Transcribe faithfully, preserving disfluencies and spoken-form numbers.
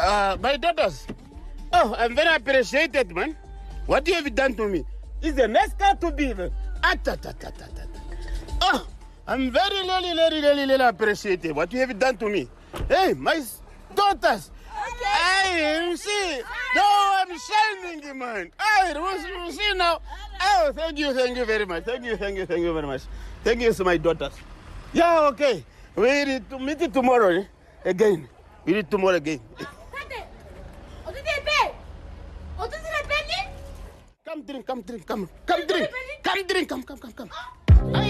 Uh, my daughters. Oh, I'm very appreciated, man. What you have done to me is the next car to be. Ah, ta, ta, ta, ta, ta. Oh, I'm very, really, really, really, really appreciated what you have done to me. Hey, my daughters. Hey, you see? No, I'm shining, man. Hey, you see now? Oh, thank you, thank you very much. Thank you, thank you, thank you very much. Thank you to my daughters. Yeah, okay. We need to meet tomorrow eh? again. We need tomorrow again. Come drink, come drink, come, come drink, come drink, come, come, come, come.